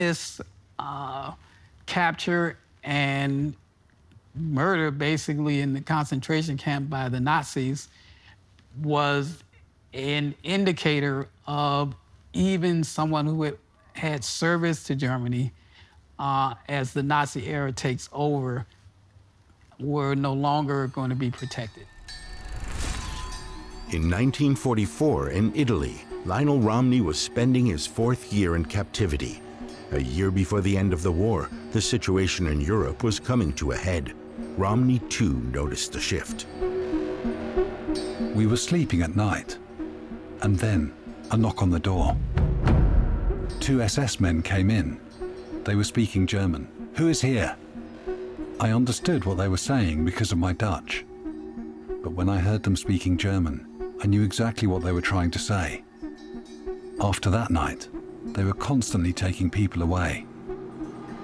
This capture and murder, basically, in the concentration camp by the Nazis was an indicator of even someone who had service to Germany as the Nazi era takes over, were no longer going to be protected. In 1944, in Italy, Lionel Romney was spending his 4th year in captivity. A year before the end of the war, the situation in Europe was coming to a head. Romney, too, noticed a shift. We were sleeping at night, and then a knock on the door. 2 SS men came in. They were speaking German. "Who is here?" I understood what they were saying because of my Dutch. But when I heard them speaking German, I knew exactly what they were trying to say. After that night, they were constantly taking people away.